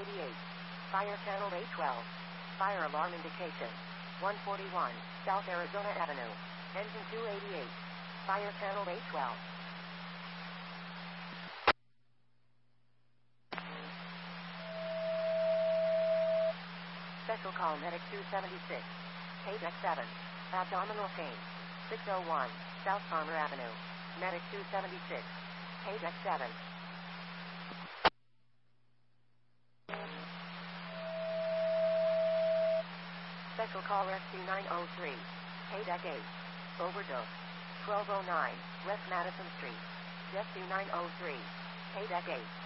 288. Fire channel A12. Fire alarm indication. 141, South Arizona Avenue. Engine 288. Fire channel A12. Special call medic 276. Paydeck 7. Abdominal pain. 601, South Palmer Avenue. Medic 276. Paydeck 7. Special call rescue 903. Paydeck 8. Overdose. 1209, West Madison Street. Rescue 903. Paydeck 8.